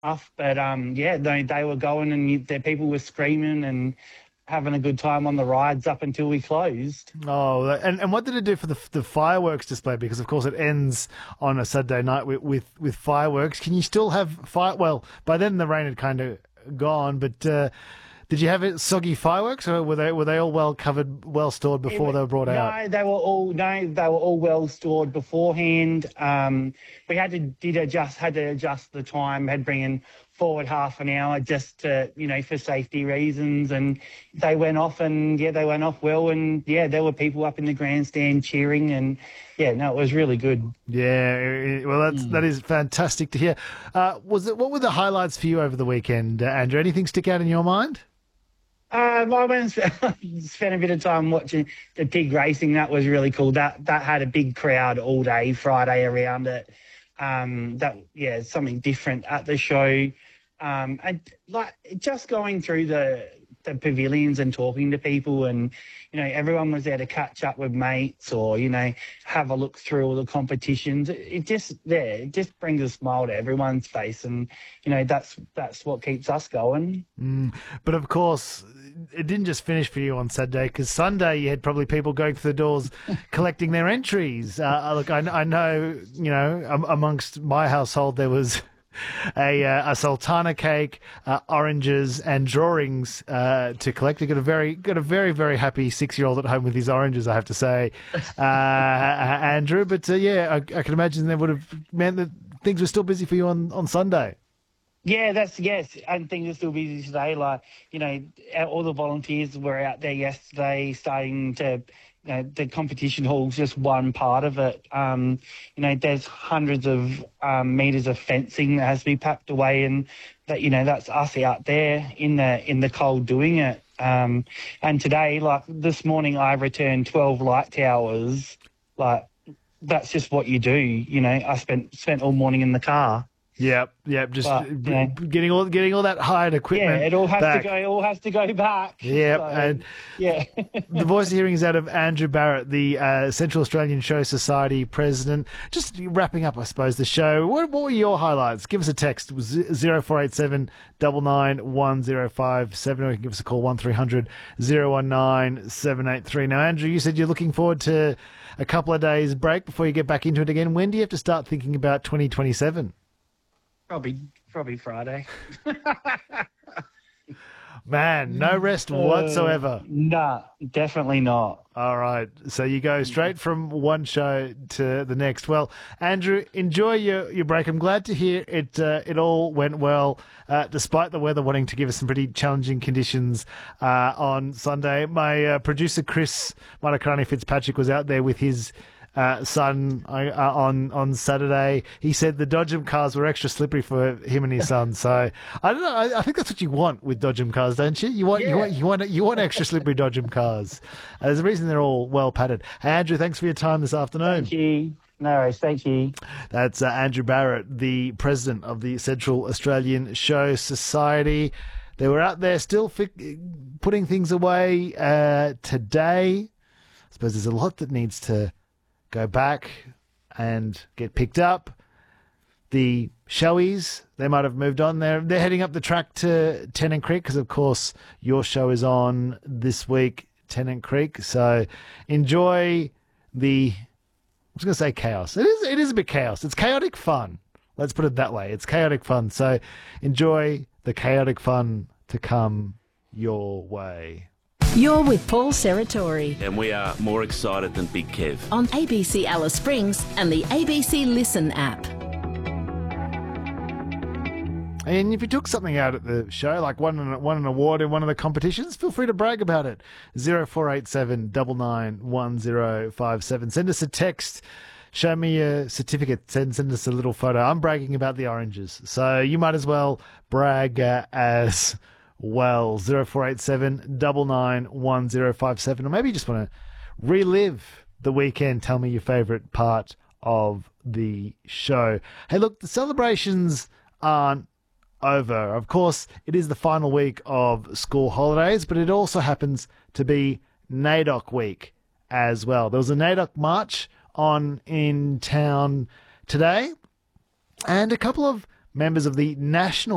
Tough, but yeah, they were going and the people were screaming and having a good time on the rides up until we closed. Oh, and what did it do for the fireworks display? Because of course it ends on a Saturday night with fireworks. Can you still have fire? Well, by then the rain had kind of gone, but did you have it soggy fireworks, or were they all well covered, well stored before they were brought out? They were all well stored beforehand. We had to adjust the time, had bring in forward half an hour just to, for safety reasons, and they went off they went off well, and there were people up in the grandstand cheering, and it was really good. Yeah, well, that is fantastic to hear. What were the highlights for you over the weekend, Andrew? Anything stick out in your mind? I went and spent a bit of time watching the pig racing. That was really cool. That had a big crowd all day Friday around it. Something different at the show. And like just going through the pavilions and talking to people, and everyone was there to catch up with mates or have a look through all the competitions. It just brings a smile to everyone's face, and that's what keeps us going. But of course, it didn't just finish for you on Saturday, because Sunday you had probably people going through the doors collecting their entries. Look, I know, amongst my household there was a sultana cake, oranges, and drawings to collect. I got a very, very happy 6-year-old at home with his oranges, I have to say, Andrew. But I can imagine that would have meant that things were still busy for you on Sunday. Yeah, yes, and things are still busy today. Like, all the volunteers were out there yesterday starting to, the competition hall's just one part of it. There's hundreds of metres of fencing that has to be packed away, and that's us out there in the cold doing it. And today, like this morning, I returned 12 light towers. Like, that's just what you do. I spent all morning in the car. Yep. Just getting all that hired equipment. Yeah, it all has back. to go. All has to go back. Yep, So, and yeah. the voice of hearing is out of Andrew Barrett, the Central Australian Show Society president. Just wrapping up, I suppose, the show. What were your highlights? Give us a text. It was 0487 991 or you can give us a call 1300 019 783. Now, Andrew, you said you're looking forward to a couple of days break before you get back into it again. When do you have to start thinking about 2027? Probably Friday. Man, no rest whatsoever. Nah, definitely not. All right. So you go straight from one show to the next. Well, Andrew, enjoy your break. I'm glad to hear it all went well, despite the weather wanting to give us some pretty challenging conditions on Sunday. My producer, Chris Matakani Fitzpatrick, was out there with his son on Saturday. He said the Dodgem cars were extra slippery for him and his son. So I don't know. I think that's what you want with Dodgem cars, don't you? You want extra slippery Dodgem cars. There's a reason they're all well padded. Hey, Andrew, thanks for your time this afternoon. Thank you. No worries. Thank you. That's Andrew Barrett, the president of the Central Australian Show Society. They were out there still putting things away today. I suppose there's a lot that needs to go back and get picked up. The showies, they might have moved on. They're heading up the track to Tennant Creek because, of course, your show is on this week, Tennant Creek. So enjoy I was going to say chaos. It is a bit chaos. It's chaotic fun. Let's put it that way. It's chaotic fun. So enjoy the chaotic fun to come your way. You're with Paul Serratori. And we are more excited than Big Kev. On ABC Alice Springs and the ABC Listen app. And if you took something out at the show, like won an award in one of the competitions, feel free to brag about it. 0487 991057. Send us a text. Show me a certificate. Send us a little photo. I'm bragging about the oranges. So you might as well brag as well. 0487 991057. Or maybe you just want to relive the weekend. Tell me your favourite part of the show. Hey, look, the celebrations aren't over. Of course, it is the final week of school holidays, but it also happens to be NAIDOC week as well. There was a NAIDOC march on in town today, and a couple of members of the National